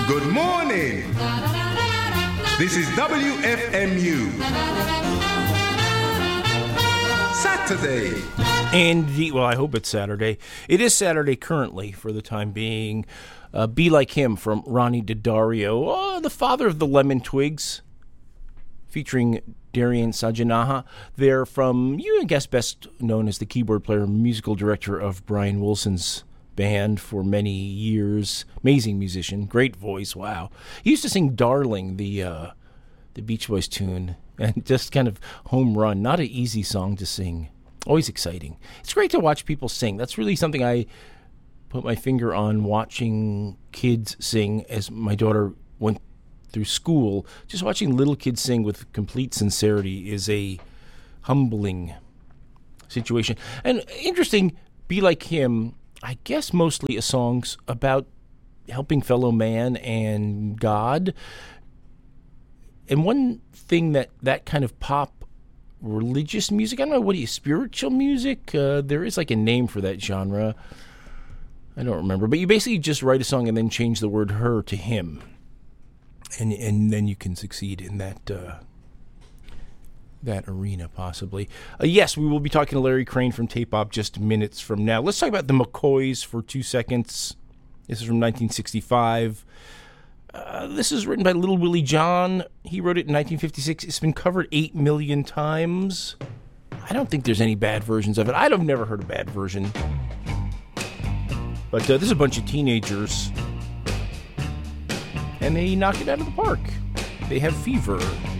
Good morning. This is WFMU. Saturday. Indeed. Well, I hope it's Saturday. It is Saturday currently for the time being. Be Like Him from Ronnie Daddario, the father of the Lemon Twigs, featuring Darian Sajanaha. They're from, I guess, best known as the keyboard player and musical director of Brian Wilson's band for many years. Amazing musician, great voice, wow. He used to sing Darling, the Beach Boys tune, and just kind of home run. Not an easy song to sing. Always exciting. It's great to watch people sing. That's really something I put my finger on, watching kids sing as my daughter went through school. Just watching little kids sing with complete sincerity is a humbling situation. And interesting, Be Like Him, I guess mostly a song's about helping fellow man and God. And one thing that kind of pop religious music, I don't know, spiritual music? There is like a name for that genre. I don't remember. But you basically just write a song and then change the word her to him. And then you can succeed in that arena, possibly. Yes, we will be talking to Larry Crane from Tape Op just minutes from now. Let's talk about the McCoys for 2 seconds. This is from 1965. This is written by Little Willie John. He wrote it in 1956. It's been covered 8 million times. I don't think there's any bad versions of it. I've never heard a bad version. But this is a bunch of teenagers, and they knock it out of the park. They have fever.